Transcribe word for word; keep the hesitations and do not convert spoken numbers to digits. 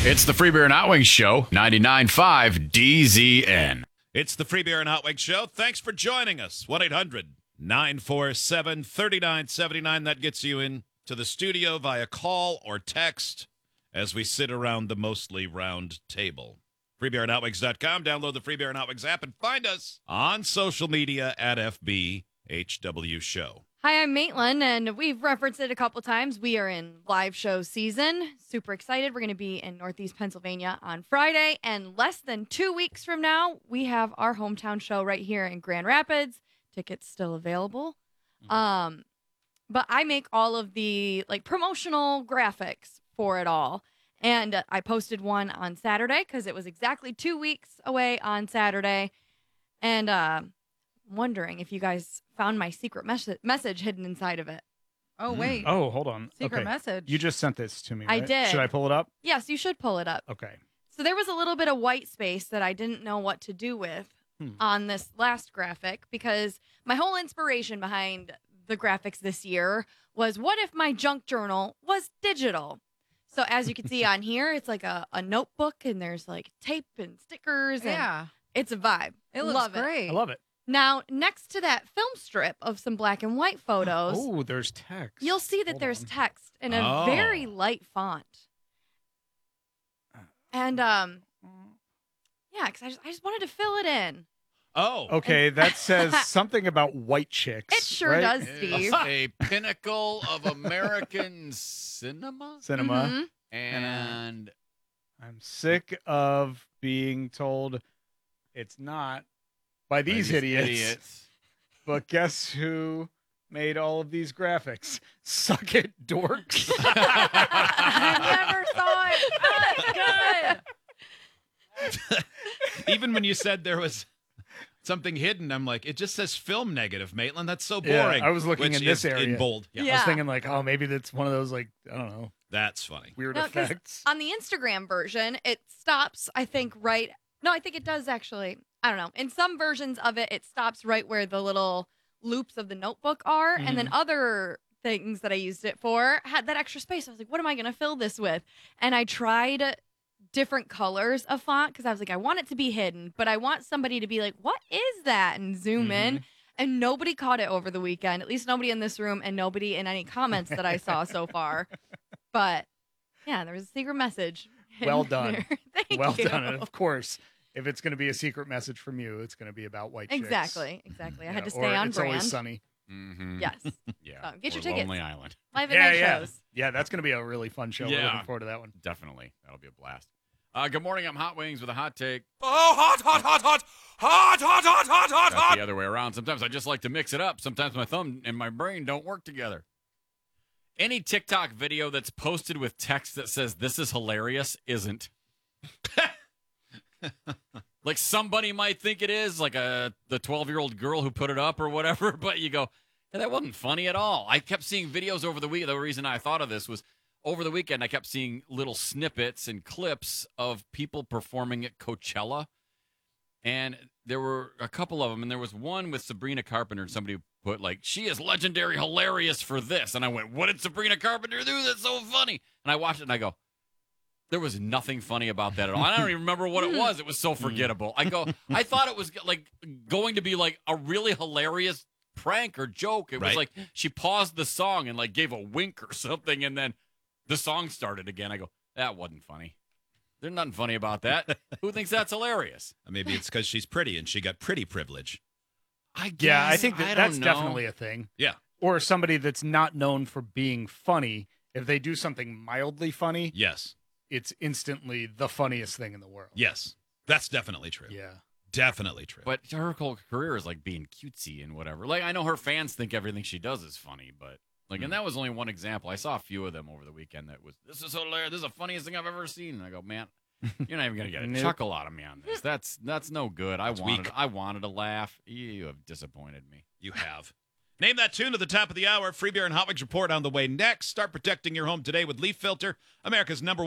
It's the Free Beer and Hot Wings Show, ninety-nine point five D Z N. It's the Free Beer and Hot Wings Show. Thanks for joining us. one eight hundred nine four seven three nine seven nine. That gets you in to the studio via call or text as we sit around the mostly round table. free beer and hot wings dot com. Download the Free Beer and Hot Wings app and find us on social media at F B H W Show. Hi, I'm Maitland, and we've referenced it a couple times. We are in live show season. Super excited. We're going to be in Northeast Pennsylvania on Friday, and less than two weeks from now, we have our hometown show right here in Grand Rapids. Tickets still available. Mm-hmm. Um, but I make all of the like promotional graphics for it all, and uh, I posted one on Saturday because it was exactly two weeks away on Saturday, and uh, I'm wondering if you guys found my secret mes- message hidden inside of it. Oh, wait. Oh, hold on. Secret okay. message. You just sent this to me, I right? did. Should I pull it up? Yes, you should pull it up. Okay. So there was a little bit of white space that I didn't know what to do with Hmm. on this last graphic because my whole inspiration behind the graphics this year was what if my junk journal was digital? So as you can see on here, it's like a, a notebook and there's like tape and stickers. And Yeah. it's a vibe. It looks Love great. I love it. Now, next to that film strip of some black and white photos, Oh, there's text. you'll see that Hold there's on. text in a Oh. very light font. And, um, yeah, because I just, I just wanted to fill it in. Oh. Okay, that says something about white chicks. It sure right? does, It's Steve. a pinnacle of American cinema. Cinema. Mhm. And I'm sick of being told it's not by these, idiots. But guess who made all of these graphics? Suck it, dorks. I never saw it. Oh, good. Even when you said there was something hidden, I'm like, it just says film negative, Maitland. That's so Yeah, boring. I was looking Which in this is area. in bold. Yeah. I Yeah. was thinking like, oh, maybe that's one of those like, I don't know, That's funny. weird No, 'cause effects. On the Instagram version, it stops, I think, right. No, I think it does actually. I don't know. In some versions of it, it stops right where the little loops of the notebook are. And then other things that I used it for had that extra space. I was like, what am I going to fill this with? And I tried different colors of font because I was like, I want it to be hidden, but I want somebody to be like, what is that? And zoom in. And nobody caught it over the weekend, at least nobody in this room and nobody in any comments that I saw so far. But yeah, there was a secret message. hidden Well done. there. Thank Well you. done. And of course, if it's going to be a secret message from you, it's going to be about white chicks. Exactly, exactly. I Yeah, had to or stay on It's brand. Always Sunny. mm-hmm. Yes. Yeah. So, get your or tickets. Lonely Island. Live at Yeah, night yeah. shows. Yeah, that's going to be a really fun show. We're Yeah. looking forward to that one. Definitely. That'll be a blast. Uh, good morning. I'm Hot Wings with a hot take. Oh, hot, hot, hot, hot, hot, hot, hot, hot, hot, That's hot. the other way around. Sometimes I just like to mix it up. Sometimes my thumb and my brain don't work together. Any TikTok video that's posted with text that says this is hilarious isn't. Like somebody might think it is, like a the twelve-year-old girl who put it up or whatever, but you go, hey, that wasn't funny at all. I kept seeing videos over the week. The reason I thought of this was over the weekend I kept seeing little snippets and clips of people performing at Coachella. And there were a couple of them, and there was one with Sabrina Carpenter, and somebody put, like, she is legendary hilarious for this. And I went, what did Sabrina Carpenter do that's so funny? And I watched it, and I go, there was nothing funny about that at all. I don't even remember what it was. It was so forgettable. I go, I thought it was, like, going to be, like, a really hilarious prank or joke. It was Right. like she paused the song and, like, gave a wink or something, and then the song started again. I go, that wasn't funny. There's nothing funny about that. Who thinks that's hilarious? Maybe it's because she's pretty and she got pretty privilege. I guess. Yeah, I think that I that's don't know. definitely a thing. Yeah. Or somebody that's not known for being funny. If they do something mildly funny, Yes. it's instantly the funniest thing in the world. Yes. That's definitely true. Yeah. Definitely true. But her whole career is like being cutesy and whatever. Like, I know her fans think everything she does is funny, but like, Mm. and that was only one example. I saw a few of them over the weekend that was, this is hilarious. This is the funniest thing I've ever seen. And I go, man, you're not even gonna get a Nope. chuckle out of me on this. That's that's no good. I That's wanted weak. I wanted to laugh. You have disappointed me. You have. Name that tune at the top of the hour. Free Beer and Hot Wings report on the way next. Start protecting your home today with Leaf Filter, America's number